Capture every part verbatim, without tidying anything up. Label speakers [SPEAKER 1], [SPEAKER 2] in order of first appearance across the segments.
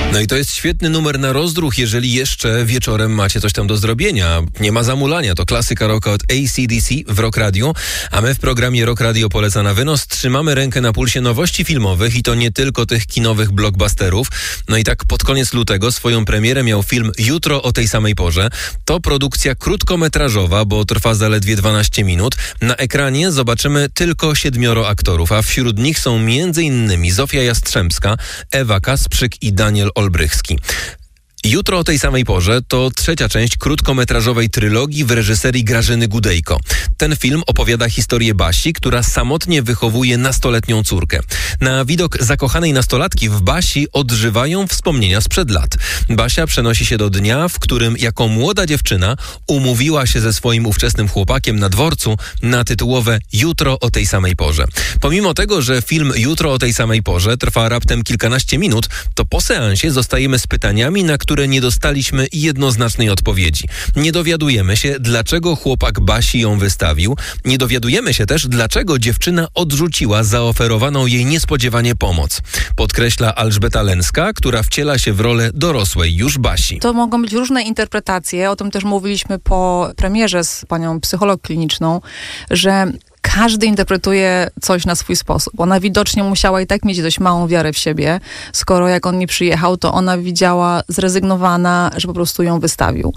[SPEAKER 1] No i to jest świetny numer na rozdruch, jeżeli jeszcze wieczorem macie coś tam do zrobienia. Nie ma zamulania, to klasyka rocka od A C D C w Rock Radio, a my w programie Rock Radio Poleca na wynos trzymamy rękę na pulsie nowości filmowych i to nie tylko tych kinowych blockbusterów. No i tak pod koniec lutego swoją premierę miał film Jutro o tej samej porze. To produkcja krótkometrażowa, bo trwa zaledwie dwanaście minut. Na ekranie zobaczymy tylko siedmioro aktorów, a wśród nich są między innymi Zofia Jastrzębska, Ewa Kasprzyk i Daniel Olbrychski. Jutro o tej samej porze to trzecia część krótkometrażowej trylogii w reżyserii Grażyny Gudejko. Ten film opowiada historię Basi, która samotnie wychowuje nastoletnią córkę. Na widok zakochanej nastolatki w Basi odżywają wspomnienia sprzed lat. Basia przenosi się do dnia, w którym jako młoda dziewczyna umówiła się ze swoim ówczesnym chłopakiem na dworcu na tytułowe Jutro o tej samej porze. Pomimo tego, że film Jutro o tej samej porze trwa raptem kilkanaście minut, to po seansie zostajemy z pytaniami, na które które nie dostaliśmy jednoznacznej odpowiedzi. Nie dowiadujemy się, dlaczego chłopak Basi ją wystawił. Nie dowiadujemy się też, dlaczego dziewczyna odrzuciła zaoferowaną jej niespodziewanie pomoc. Podkreśla Elżbieta Lęska, która wciela się w rolę dorosłej już Basi.
[SPEAKER 2] To mogą być różne interpretacje. O tym też mówiliśmy po premierze z panią psycholog kliniczną, że każdy interpretuje coś na swój sposób. Ona widocznie musiała i tak mieć dość małą wiarę w siebie, skoro jak on nie przyjechał, to ona widziała zrezygnowana, że po prostu ją wystawił.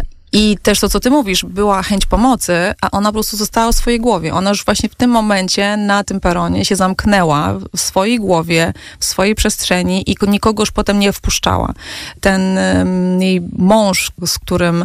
[SPEAKER 2] I też to, co ty mówisz, była chęć pomocy, a ona po prostu została w swojej głowie. Ona już właśnie w tym momencie na tym peronie się zamknęła w swojej głowie, w swojej przestrzeni i nikogo już potem nie wpuszczała. Ten um, jej mąż, z którym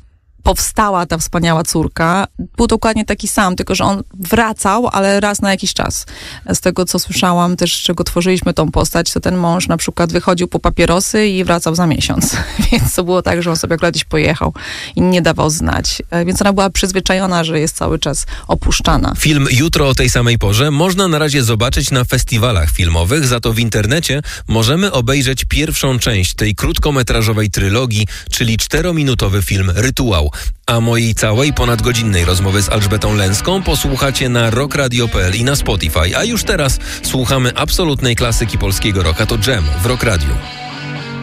[SPEAKER 2] powstała ta wspaniała córka, był dokładnie taki sam, tylko że on wracał, ale raz na jakiś czas. Z tego, co słyszałam, też z czego tworzyliśmy tą postać, to ten mąż na przykład wychodził po papierosy i wracał za miesiąc. Więc to było tak, że on sobie akurat gdzieś pojechał i nie dawał znać. Więc ona była przyzwyczajona, że jest cały czas opuszczana.
[SPEAKER 1] Film Jutro o tej samej porze można na razie zobaczyć na festiwalach filmowych, za to w internecie możemy obejrzeć pierwszą część tej krótkometrażowej trylogii, czyli czterominutowy film Rytuał. A mojej całej ponadgodzinnej rozmowy z Elżbietą Lęską posłuchacie na rock radio kropka p l i na Spotify. A już teraz słuchamy absolutnej klasyki polskiego rocka, to Dżem w Rock Radio.